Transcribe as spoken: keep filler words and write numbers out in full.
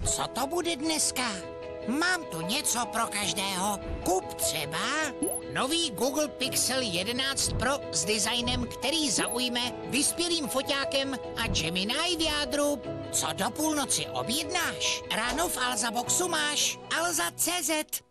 Co to bude dneska? Mám tu něco pro každého. Kup třeba nový Google Pixel jedenáct Pro s designem, který zaujme vyspělým foťákem a Gemini v jádru. Co do půlnoci objednáš? Ráno v Alza Boxu máš Alza tečka cé zet.